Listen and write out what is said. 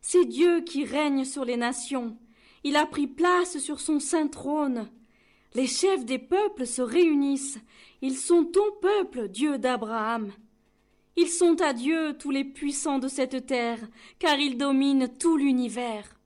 C'est Dieu qui règne sur les nations. Il a pris place sur son saint trône. Les chefs des peuples se réunissent. Ils sont ton peuple, Dieu d'Abraham. Ils sont à Dieu tous les puissants de cette terre, car ils dominent tout l'univers.